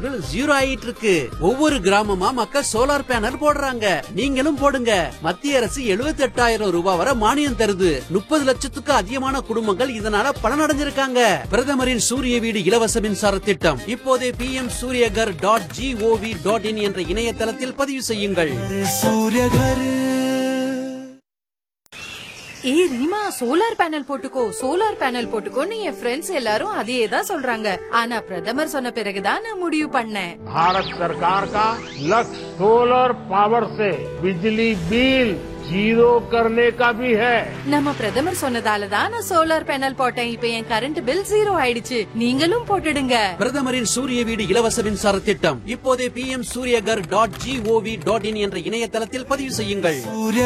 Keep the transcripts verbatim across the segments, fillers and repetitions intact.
வாய்ப்புகள் ஜீரோ ஆயிட்டு இருக்கு. ஒவ்வொரு கிராமமா மக்கள் சோலார் பேனல் போடுறாங்க. நீங்களும் போடுங்க. மத்திய அரசு எழுபத்தி எட்டாயிரம் ரூபாய் வரை மானியம் தருது. முப்பது லட்சத்துக்கு அதிகமான குடும்பங்கள் இதனால பலனடைஞ்சிருக்காங்க. பிரதமரின் சூரிய வீடு இலவச மின்சார திட்டம் இப்போதே B M Surya Ghar dot gov dot in என்ற இணையதளத்தில் பதிவு செய்யுங்கள். ஏ ரீமா, சோலார் பேனல் போட்டுக்கோ சோலார் பேனல் போட்டுக்கோன்னு என் ஃப்ரெண்ட்ஸ் எல்லாரும் அதே தான் சொல்றாங்க. ஆனா பிரதமர் சொன்ன பிறகுதான் நான் முடிவு பண்ணேன். भारत सरकार का लक्ष्य सोलर पावर से बिजली बिल जीरो करने का भी है. நம்ம பிரதமர் சொன்னதால தான் நான் சோலார் பேனல் போட்டேன். இப்ப என் கரண்ட் பில் ஜீரோ ஆயிடுச்சு. நீங்களும் போட்டுடுங்க. பிரதமரின் சூரிய வீடு இலவச மின்சார திட்டம் இப்போதே B M Surya Ghar dot gov dot in என்ற இணையதளத்தில் பதிவு செய்யுங்கள்.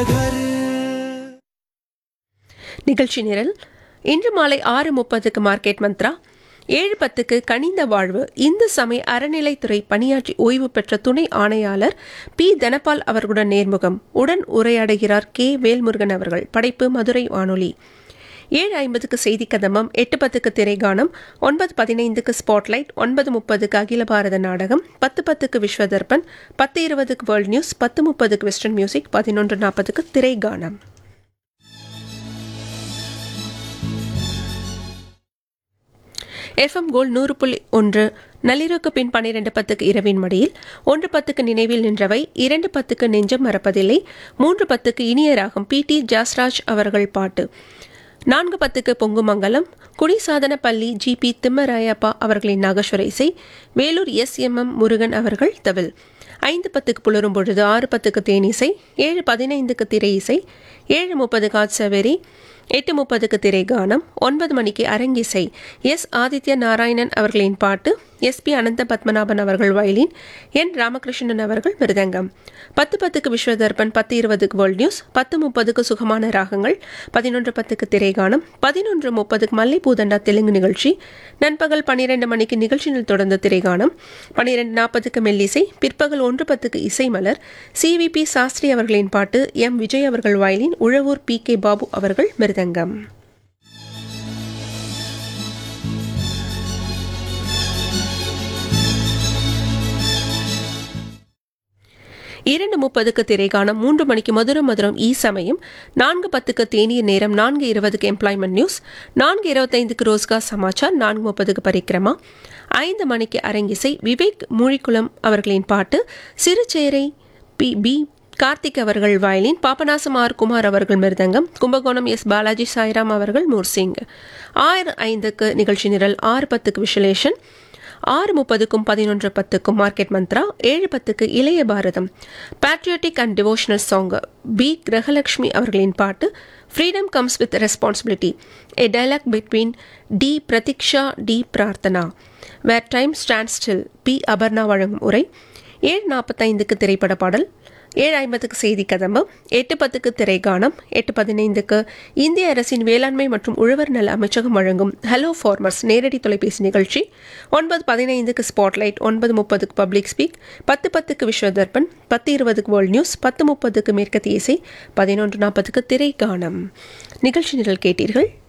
நிகழ்ச்சி நிரல் இன்று மாலை ஆறு முப்பதுக்கு மார்க்கெட் மந்த்ரா, ஏழு பத்துக்கு கனிந்த வாழ்வு இந்து சமய அறநிலைத்துறை பணியாற்றி ஓய்வு பெற்ற துணை ஆணையாளர் பி தனபால் அவர்களுடன் நேர்முகம். உடன் உரையாடுகிறார் கே வேல்முருகன் அவர்கள். படைப்பு மதுரை வானொலி. ஏழு ஐம்பதுக்கு செய்தி கதம்பம், எட்டு பத்துக்கு திரைகானம், ஒன்பது பதினைந்துக்கு ஸ்பாட்லைட், ஒன்பது முப்பதுக்கு அகில பாரத நாடகம், பத்து பத்துக்கு விஸ்வதர்பன், பத்து இருபதுக்கு வேர்ல்ட் நியூஸ், பத்து முப்பதுக்கு வெஸ்டர்ன் மியூசிக், பதினொன்று நாற்பதுக்கு திரைகானம். எஃப்எம் கோல்ட் நூறு புள்ளி ஒன்று நள்ளிரவுக்கு பின் பன்னிரண்டு பத்துக்கு இரவின் மடியில், ஒன்று பத்துக்கு நினைவில் நின்றவை, இரண்டு பத்துக்கு நெஞ்சம் மறப்பதில்லை, மூன்று பத்துக்கு இனிய ராகம் பி டி ஜாஸ்ராஜ் அவர்கள் பாட்டு, நான்கு பத்துக்கு பொங்குமங்கலம் குடிசாதன பள்ளி ஜி பி திம்மராயப்பா அவர்களின் நாகஸ்வர இசை, Vellore S M M Murugan அவர்கள் தவில், ஐந்து பத்துக்கு புலரும் பொழுது, ஆறு பத்துக்கு தேனிசை, ஏழு பதினைந்துக்கு திரை இசை, ஏழு முப்பது காட்சவேரி, எட்டு முப்பதுக்கு திரைகானம், ஒன்பது மணிக்கு அரங்கிசை எஸ் ஆதித்ய நாராயணன் அவர்களின் பாட்டு, எஸ் பி அனந்த பத்மநாபன் அவர்கள் வயலின், என் ராமகிருஷ்ணன் அவர்கள் மிருதங்கம், பத்து பத்துக்கு விஸ்வதர்பன், பத்து இருபதுக்கு வேர்ல்ட் நியூஸ், பத்து முப்பதுக்கு சுகமான ராகங்கள், பதினொன்று பத்துக்கு திரைகானம், பதினொன்று முப்பதுக்கு மல்லிப்பூதண்டா தெலுங்கு நிகழ்ச்சி, நண்பகல் பன்னிரண்டு மணிக்கு நிகழ்ச்சியில் தொடர்ந்த திரைகானம், பன்னிரண்டு நாற்பதுக்கு மெல்லிசை, பிற்பகல் ஒன்று பத்துக்கு இசைமலர், சி வி பி சாஸ்திரி அவர்களின் பாட்டு, எம் விஜய் அவர்கள் violin, Uzhavoor B K Babu அவர்கள் மிருதங்கம். இரண்டு முப்பதுக்கு திரைகானம், மூன்று மணிக்கு மதுரம் மதுரம் ஈ சமயம், நான்கு பத்துக்கு தேநீர் நேரம், நான்கு இருபதுக்கு எம்ப்ளாய்மெண்ட் நியூஸ், நான்கு இருபத்தைந்துக்கு ரோஸ்கார் சமாச்சார், நான்கு முப்பதுக்கு பரிக்கிரமா, ஐந்து மணிக்கு அரங்கிசை விவேக் மூழிக்குளம் அவர்களின் பாட்டு, சிறுச்சேரை பி பி கார்த்திக் அவர்கள் வயலின், பாபநாசம் ஆர் குமார் அவர்கள் மிருதங்கம், கும்பகோணம் எஸ் பாலாஜி சாய்ராம் அவர்கள் மூர்சிங். ஆறு ஐந்துக்கு நிகழ்ச்சி நிரல், ஆறு பத்துக்கு விசுலேஷன், ஆறு முப்பதுக்கும் பதினொன்று பத்துக்கும் மார்க்கெட் மந்த்ரா, ஏழு பத்துக்கு இளைய பாரதம் patriotic and devotional song B Grahalakshmi அவர்களின் பாட்டு, freedom comes with responsibility A dialogue between D Pratiksha D Prarthana, where time stand still be Aparna வழங்கும் உரை, ஏழு நாற்பத்தைந்துக்கு திரைப்பட பாடல், ஏழு ஐம்பதுக்கு செய்தி கதம்பம், எட்டு பத்துக்கு திரைகானம், எட்டு பதினைந்துக்கு இந்திய அரசின் வேளாண்மை மற்றும் உழவர் நல அமைச்சகம் வழங்கும் ஹலோ ஃபார்மர்ஸ் நேரடி தொலைபேசி நிகழ்ச்சி, ஒன்பது பதினைந்துக்கு ஸ்பாட்லைட், ஒன்பது முப்பதுக்கு பப்ளிக் ஸ்பீக், பத்து பத்துக்கு விஸ்வதர்பன், பத்து இருபதுக்கு வேர்ல்ட் நியூஸ், பத்து முப்பதுக்கு மேற்கத்திய இசை, பதினொன்று நாற்பதுக்கு திரைகானம். நிகழ்ச்சி நிரல் கேட்டீர்கள்.